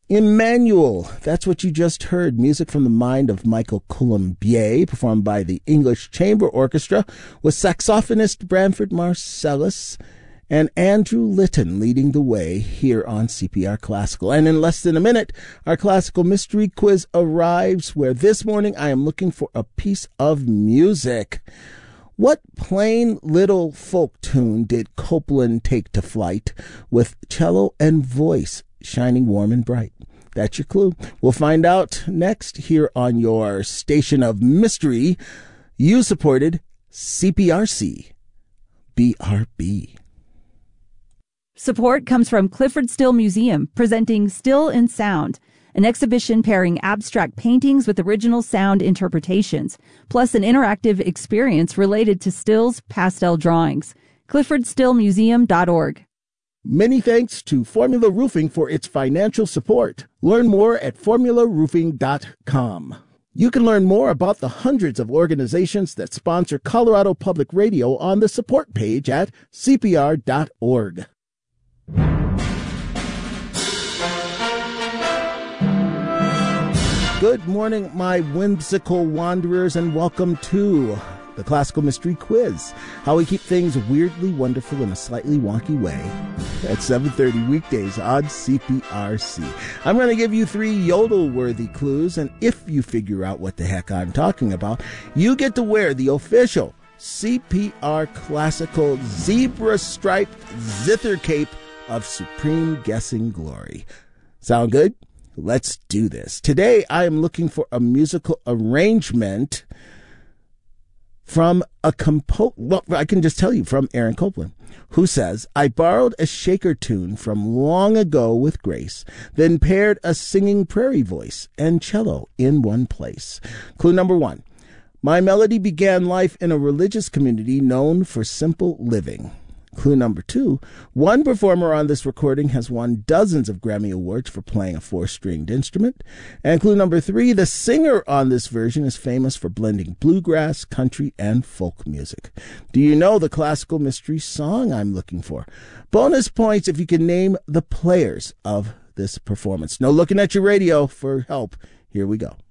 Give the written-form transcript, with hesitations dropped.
Emmanuel, that's what you just heard. Music from the mind of Michael Colombier, performed by the English Chamber Orchestra, with saxophonist Branford Marsalis and Andrew Litton leading the way here on CPR Classical. And in less than a minute, our classical mystery quiz arrives, where this morning I am looking for a piece of music. What plain little folk tune did Copland take to flight with cello and voice shining warm and bright? That's your clue. We'll find out next here on your station of mystery. You supported CPRC BRB. Support comes from Clifford Still Museum, presenting Still in Sound, an exhibition pairing abstract paintings with original sound interpretations, plus an interactive experience related to Still's pastel drawings. CliffordStillMuseum.org. Many thanks to Formula Roofing for its financial support. Learn more at formularoofing.com. You can learn more about the hundreds of organizations that sponsor Colorado Public Radio on the support page at cpr.org. Good morning, my whimsical wanderers, and welcome to the Classical Mystery Quiz, how we keep things weirdly wonderful in a slightly wonky way at 7:30 weekdays on CPRC. I'm going to give you 3 yodel-worthy clues, and if you figure out what the heck I'm talking about, you get to wear the official CPR Classical zebra-striped zither cape of supreme guessing glory. Sound good? Let's do this. Today, I am looking for a musical arrangement from a I can just tell you, from Aaron Copland, who says, I borrowed a shaker tune from long ago with grace, then paired a singing prairie voice and cello in one place. Clue number 1. My melody began life in a religious community known for simple living. Clue number 2, one performer on this recording has won dozens of Grammy Awards for playing a 4-stringed instrument. And clue number 3, the singer on this version is famous for blending bluegrass, country, and folk music. Do you know the classical mystery song I'm looking for? Bonus points if you can name the players of this performance. No looking at your radio for help. Here we go.